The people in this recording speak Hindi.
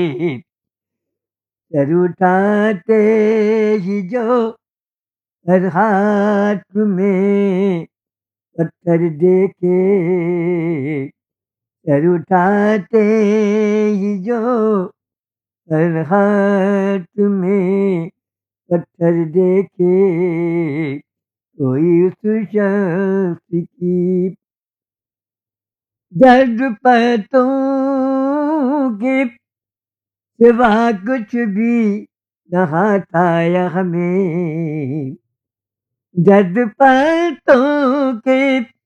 सर उठाते ही जो हर हाथ में पत्थर देखे, सर उठाते ही जो हर हाथ में पत्थर देखे, कोई उस शख्स की दर्द पतों के सिवा कुछ भी न था हमें, दर्द पतों के